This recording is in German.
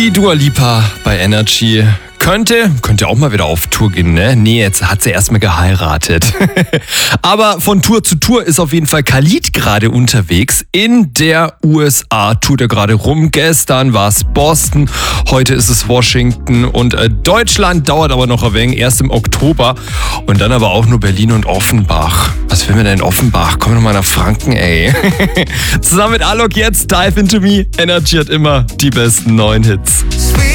Die Dua Lipa bei Energy könnte auch mal wieder auf Tour gehen, ne? Nee, jetzt hat sie erstmal geheiratet. Aber von Tour zu Tour ist auf jeden Fall Khalid gerade unterwegs. In der USA tut er gerade rum. Gestern war es Boston, heute ist es Washington und Deutschland dauert aber noch ein wenig, erst im Oktober. Und dann aber auch nur Berlin und Offenbach. Was will man denn in Offenbach? Komm doch mal nach Franken, ey. Zusammen mit Alok jetzt, Dive Into Me. Energy hat immer die besten neuen Hits.